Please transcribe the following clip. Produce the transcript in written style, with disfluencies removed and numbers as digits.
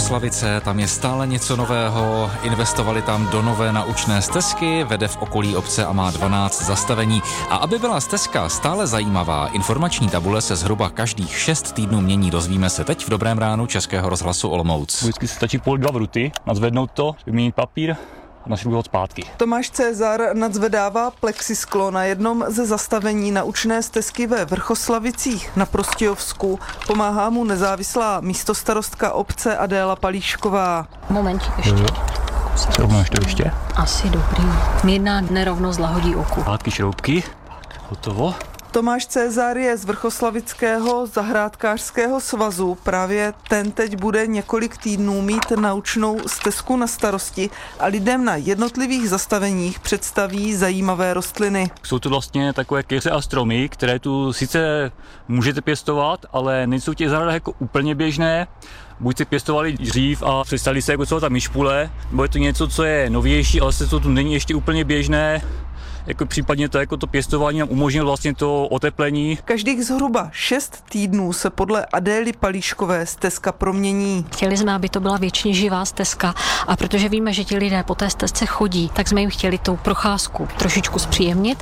Vrchoslavice, tam je stále něco nového, investovali tam do nové naučné stezky, vede v okolí obce a má 12 zastavení. A aby byla stezka stále zajímavá, informační tabule se zhruba každých 6 týdnů mění, dozvíme se teď v Dobrém ránu Českého rozhlasu Olomouc. Vždycky stačí půl 2 vruty, nadzvednout to, vyměnit papír a našrubovat zpátky. Tomáš Cezar nadzvedává plexisklo na jednom ze zastavení naučné stezky ve Vrchoslavicích na Prostějovsku. Pomáhá mu nezávislá místostarostka obce Adéla Palíšková. Momentík ještě. Srovnáš to ještě? Asi dobrý. Mírná nerovnost lahodí oku. Zpátky šroubky, hotovo. Tomáš Cezar je z Vrchoslavického zahrádkářského svazu. Právě ten teď bude několik týdnů mít naučnou stezku na starosti a lidem na jednotlivých zastaveních představí zajímavé rostliny. Jsou to vlastně takové keře a stromy, které tu sice můžete pěstovat, ale nejsou těch zahradách jako úplně běžné. Buď se pěstovali dřív a přestali se jako celá ta myšpule, nebo je to něco, co je novější, ale se to tu není ještě úplně běžné. Jako případně to, jako to pěstování nám umožnilo vlastně to oteplení. Každých zhruba 6 týdnů se podle Adély Palíškové stezka promění. Chtěli jsme, aby to byla věčně živá stezka a protože víme, že ti lidé po té stezce chodí, tak jsme jim chtěli tou procházku trošičku zpříjemnit